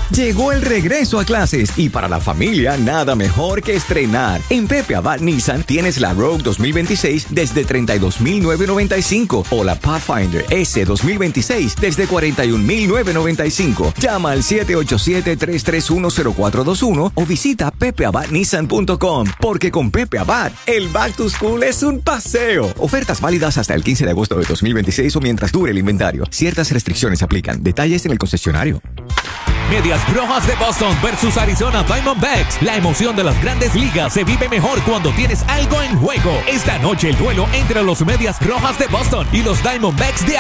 Llegó el regreso a clases y para la familia nada mejor que estrenar. En Pepe Abad Nissan tienes la Rogue 2026 desde $32,995 o la Pathfinder S 2026 desde $41,995. Llama al 787-331-0421 o visita pepeabadnissan.com, porque con Pepe Abad el Back to School es un paseo. Ofertas válidas hasta el 15 de agosto de 2026 o mientras dure el inventario. Ciertas restricciones aplican. Detalles en el concesionario. Medias Rojas de Boston versus Arizona Diamondbacks. La emoción de las grandes ligas se vive mejor cuando tienes algo en juego. Esta noche el duelo entre los Medias Rojas de Boston y los Diamondbacks de